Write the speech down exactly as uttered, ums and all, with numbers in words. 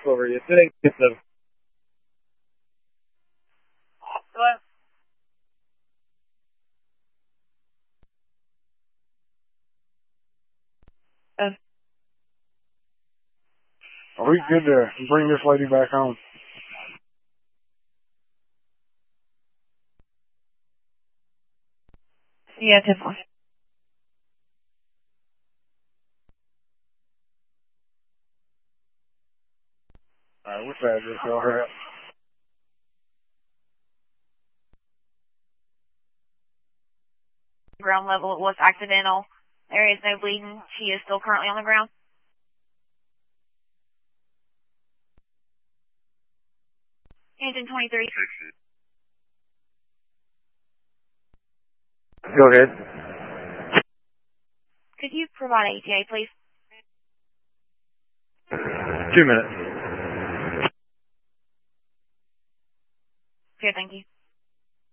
over you. It ain't good though. What? Uh, Are we good to bring this lady back home? yeah, definitely. Alright, what's the address y'all are at? Ground level, it was accidental. There is no bleeding. She is still currently on the ground. Engine twenty-three. Go ahead. Could you provide A T A, please? Two minutes. Okay, thank you.